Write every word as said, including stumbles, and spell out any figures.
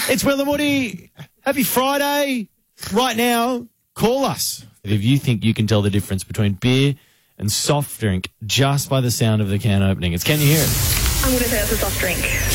It's Will and Woody. Happy Friday. Right now, call us if you think you can tell the difference between beer and soft drink just by the sound of the can opening. It's Can You Hear It? I'm going to say it's a soft drink.